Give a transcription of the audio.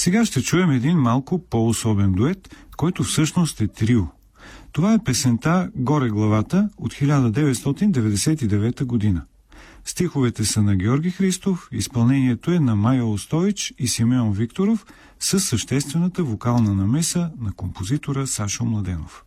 Сега ще чуем един малко по-особен дует, който всъщност е трио. Това е песента "Горе главата" от 1999 година. Стиховете са на Георги Христов, изпълнението е на Майя Остоич и Симеон Викторов със съществената вокална намеса на композитора Сашо Младенов.